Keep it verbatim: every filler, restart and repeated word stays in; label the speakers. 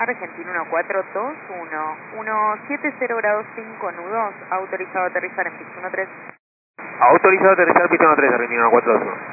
Speaker 1: Argentina uno cuatro dos uno, uno siete cero grados cinco nudos, autorizado a aterrizar en pista uno tres.
Speaker 2: Autorizado a aterrizar pista uno tres, Argentina uno cuatro dos uno.